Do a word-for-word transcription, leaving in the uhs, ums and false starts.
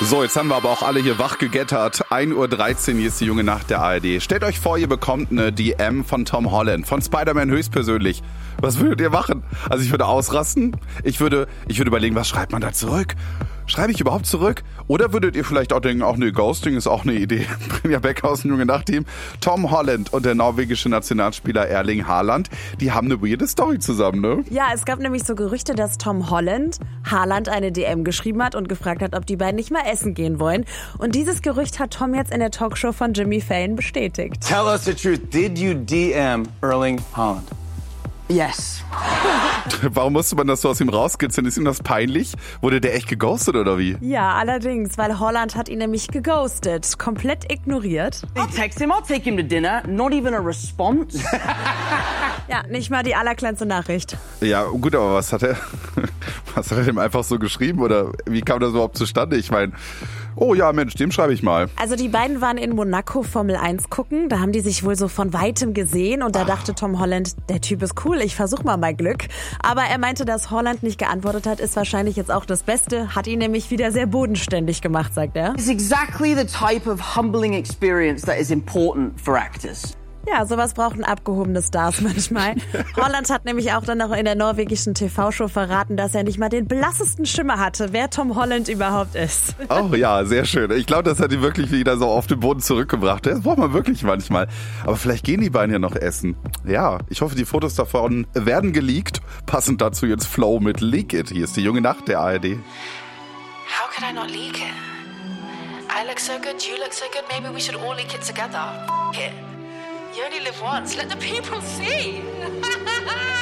So, jetzt haben wir aber auch alle hier wach gegettert. ein Uhr dreizehn, hier ist die junge Nacht der A R D. Stellt euch vor, ihr bekommt eine D M von Tom Holland, von Spider-Man höchstpersönlich. Was würdet ihr machen? Also ich würde ausrasten. Ich würde, ich würde überlegen, was schreibt man da zurück? Schreibe ich überhaupt zurück? Oder würdet ihr vielleicht auch denken, auch ne, Ghosting ist auch eine Idee. Brinja Becker aus dem junge Nacht-Team. Tom Holland und der norwegische Nationalspieler Erling Haaland, die haben eine weirde Story zusammen, ne? Ja, es gab nämlich so Gerüchte, dass Tom Holland Haaland eine D M geschrieben hat und gefragt hat, ob die beiden nicht mal essen gehen wollen. Und dieses Gerücht hat Tom jetzt in der Talkshow von Jimmy Fallon bestätigt. Tell us the truth. Did you D M Erling Haaland? Yes. Warum musste man das so aus ihm rauskitzeln? Ist ihm das peinlich? Wurde der echt geghostet oder wie? Ja, allerdings, weil Haaland hat ihn nämlich geghostet, komplett ignoriert. I'll text him, I'll take him to dinner. Not even a response. Ja, nicht mal die allerkleinste Nachricht. Ja, gut, aber was hat er, was hat er dem einfach so geschrieben oder wie kam das überhaupt zustande? Ich meine, oh ja, Mensch, dem schreibe ich mal. Also die beiden waren in Monaco Formel eins gucken, da haben die sich wohl so von Weitem gesehen und da Ach. dachte Tom Holland, der Typ ist cool, ich versuch mal mein Glück. Aber er meinte, dass Holland nicht geantwortet hat, ist wahrscheinlich jetzt auch das Beste, hat ihn nämlich wieder sehr bodenständig gemacht, sagt er. It's exactly the type of humbling experience that is important for actors. Ja, sowas brauchen abgehobene Stars manchmal. Holland hat nämlich auch dann noch in der norwegischen T V-Show verraten, dass er nicht mal den blassesten Schimmer hatte, wer Tom Holland überhaupt ist. Oh ja, sehr schön. Ich glaube, das hat ihn wirklich wieder so auf den Boden zurückgebracht. Das braucht man wirklich manchmal. Aber vielleicht gehen die beiden ja noch essen. Ja, ich hoffe, die Fotos davon werden geleakt. Passend dazu jetzt Flow mit Leak It. Hier ist die junge Nacht der A R D. How could I not leak it? I look so good, you look so good, maybe we should all leak it together. F- it. You only live once, let the people see.